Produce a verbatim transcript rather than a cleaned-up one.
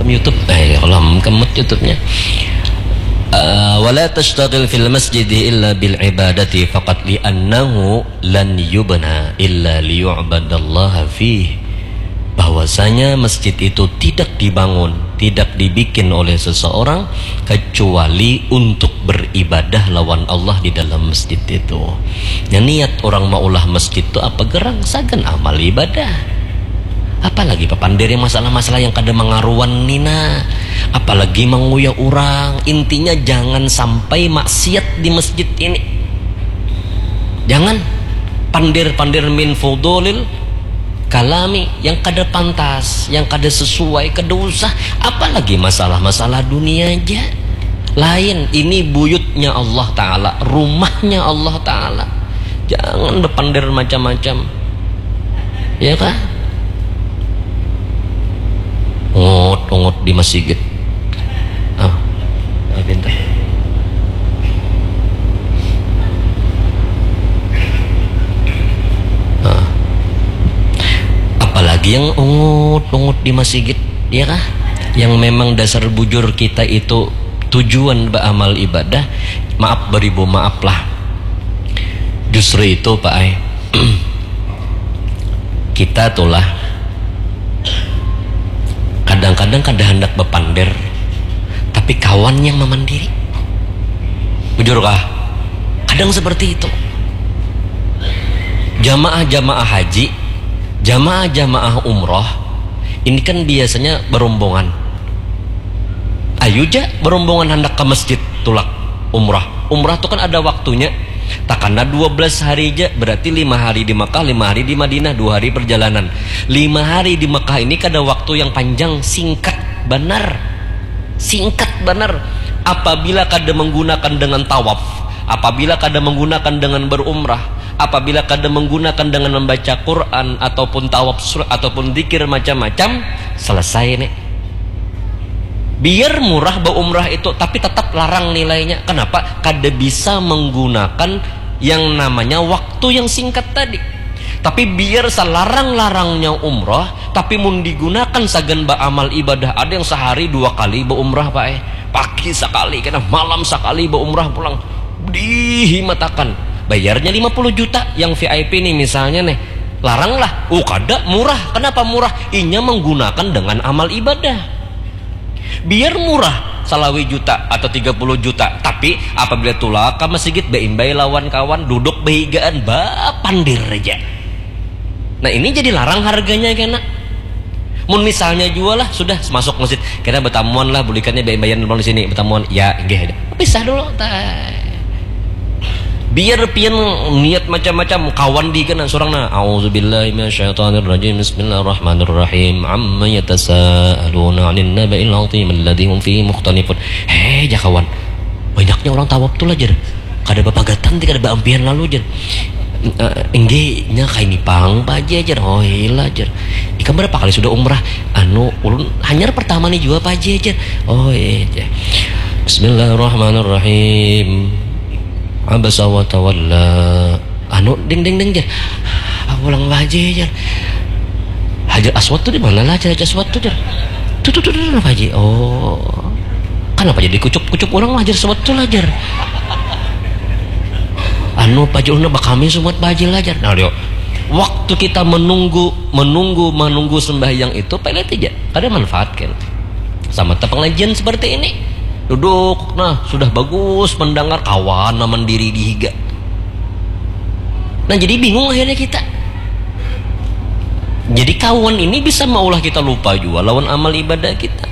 YouTube. Eh kalau kemut YouTube-nya. Uh, wala tashtagil fil masjid illa bil ibadati faqat li'annahu lan yubna illa liyu'badallaha fih. Bahwasanya masjid itu tidak dibangun, tidak dibikin oleh seseorang kecuali untuk beribadah lawan Allah di dalam masjid itu. Ya, niat orang maulah masjid itu apa gerang sagan amal ibadah. Apalagi papandiri masalah-masalah yang kada mengaruan nina, apalagi menguya orang. Intinya jangan sampai maksiat di masjid ini. Jangan pandir-pandir min fudulil kalami yang kada pantas, yang kada sesuai, kada usah. Apalagi masalah-masalah dunia aja. Lain, ini buyutnya Allah Ta'ala, rumahnya Allah Ta'ala. Jangan berpandir macam-macam. Ya kan? Ungut-ungut di masjid. Ah, ah bentar. Ah. Apalagi yang ungut-ungut di masjid, ya kah? Yang memang dasar bujur kita itu tujuan beramal ibadah. Maaf beribu maaf lah. Justru itu Pak Ai. Kita tulah kadang-kadang kada hendak bepander, tapi kawan yang memandiri. Bujur kah? Kadang seperti itu. Jamaah-jamaah haji, jamaah-jamaah umroh, ini kan biasanya berombongan. Ayo ja berombongan hendak ke masjid tulak umrah. Umrah itu kan ada waktunya. Takana dua belas hari aja, berarti lima hari di Makkah, lima hari di Madinah, dua hari perjalanan. lima hari di Makkah ini kada waktu yang panjang, singkat benar. Singkat benar. Apabila kada menggunakan dengan tawaf, apabila kada menggunakan dengan berumrah, apabila kada menggunakan dengan membaca Quran ataupun tawaf surah ataupun zikir macam-macam, selesai nih. Biar murah berumrah itu, tapi tetap larang nilainya. Kenapa? Kada bisa menggunakan yang namanya waktu yang singkat tadi. Tapi biar selarang-larangnya umrah, tapi mun digunakan sagan beramal ibadah. Ada yang sehari dua kali berumrah Pak eh. Pagi sekali, kena malam sekali berumrah pulang. Dihimatakan. Bayarnya lima puluh juta yang V I P nih misalnya nih. Laranglah. Oh kada murah. Kenapa murah? Inya menggunakan dengan amal ibadah. Biar murah salawi juta atau tiga puluh juta, tapi apabila tulak ke masjid beimbai lawan kawan duduk behigaan bapandir aja. Nah ini jadi larang harganya kena. Mun misalnya jual lah sudah masuk masjid kena bertamuan lah belikannya beimbayan di sini bertamuan ya enggak ada. Pisah dulu tay. Biar pian niat macam-macam kawan di kana surangna auzubillahi minasyaitonirrajim bismillahirrahmanirrahim amma yatasaaluna 'anil naba'il 'azim alladzi hum fihi mukhtalifun. Heh ja kawan, banyaknya orang tawaf tuh lah jer kada bapagatan kada baampian lalu jer engge nya kayak nipang paja jer oh hila jer ikan berapa kali sudah umrah anu ulun hanyar pertama nih juga paja jer oh iya bismillahirrahmanirrahim abasa wa tawalla anu ding ding ding jar pulang haji jar Hajar Aswad tuh di mana lah Hajar Aswad tuh jar tuh tuh tuh tuh haji oh kenapa jadi kucup-kucup orang Hajar Aswad tuh lah jar anu pajulna bakami semua bajil ajar nah yo waktu kita menunggu menunggu menunggu sembahyang itu pelet aja ada manfaatkan sama pengajian seperti ini. Duduk, nah sudah bagus mendengar kawan mandiri di higa. Nah jadi bingung akhirnya kita. Jadi kawan ini bisa maulah kita lupa juga lawan amal ibadah kita.